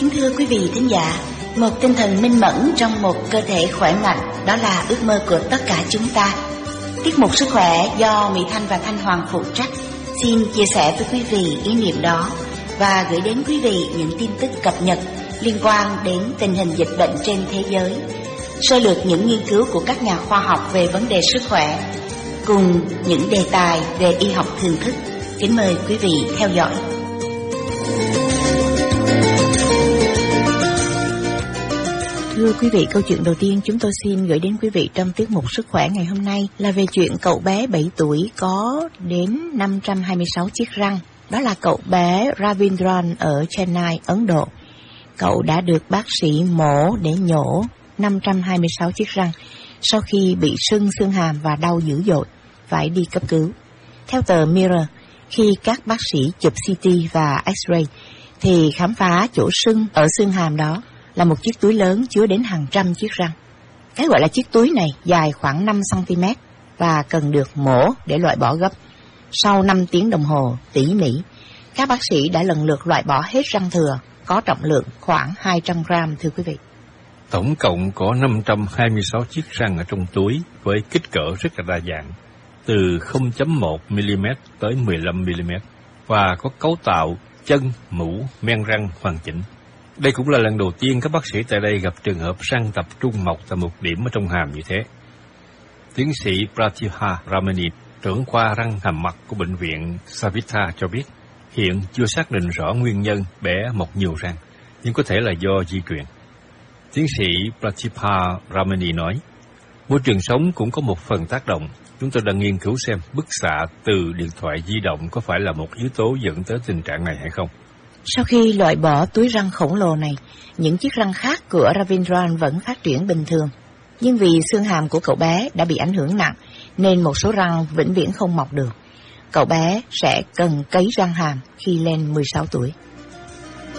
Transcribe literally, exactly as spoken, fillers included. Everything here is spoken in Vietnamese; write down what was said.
Kính thưa quý vị thính giả, một tinh thần minh mẫn trong một cơ thể khỏe mạnh, đó là ước mơ của tất cả chúng ta. Tiết mục Sức khỏe do Mỹ Thanh và Thanh Hoàng phụ trách xin chia sẻ với quý vị ý niệm đó và gửi đến quý vị những tin tức cập nhật liên quan đến tình hình dịch bệnh trên thế giới, sơ lược những nghiên cứu của các nhà khoa học về vấn đề sức khỏe, cùng những đề tài về y học thường thức. Kính mời quý vị theo dõi. Thưa quý vị, câu chuyện đầu tiên chúng tôi xin gửi đến quý vị trong tiết mục Sức khỏe ngày hôm nay là về chuyện cậu bé bảy tuổi có đến năm trăm hai mươi sáu chiếc răng. Đó là cậu bé Ravindran ở Chennai, Ấn Độ. Cậu đã được bác sĩ mổ để nhổ năm trăm hai mươi sáu chiếc răng sau khi bị sưng xương hàm và đau dữ dội, phải đi cấp cứu. Theo tờ Mirror, khi các bác sĩ chụp xê tê và X-ray thì khám phá chỗ sưng ở xương hàm đó là một chiếc túi lớn chứa đến hàng trăm chiếc răng. Cái gọi là chiếc túi này dài khoảng năm xăng-ti-mét và cần được mổ để loại bỏ gấp. Sau năm tiếng đồng hồ tỉ mỉ, các bác sĩ đã lần lượt loại bỏ hết răng thừa có trọng lượng khoảng hai trăm gram, thưa quý vị. Tổng cộng có năm trăm hai mươi sáu chiếc răng ở trong túi với kích cỡ rất là đa dạng, từ không phẩy một mi-li-mét tới mười lăm mi-li-mét, và có cấu tạo chân, mũ, men răng hoàn chỉnh. Đây cũng là lần đầu tiên các bác sĩ tại đây gặp trường hợp răng tập trung mọc tại một điểm ở trong hàm như thế. Tiến sĩ Pratibha Ramani, trưởng khoa răng hàm mặt của bệnh viện Savitha cho biết, hiện chưa xác định rõ nguyên nhân bé mọc nhiều răng, nhưng có thể là do di truyền. Tiến sĩ Pratibha Ramani nói, môi trường sống cũng có một phần tác động. Chúng tôi đang nghiên cứu xem bức xạ từ điện thoại di động có phải là một yếu tố dẫn tới tình trạng này hay không. Sau khi loại bỏ túi răng khổng lồ này, những chiếc răng khác của Ravindran vẫn phát triển bình thường. Nhưng vì xương hàm của cậu bé đã bị ảnh hưởng nặng, nên một số răng vĩnh viễn không mọc được. Cậu bé sẽ cần cấy răng hàm khi lên mười sáu tuổi.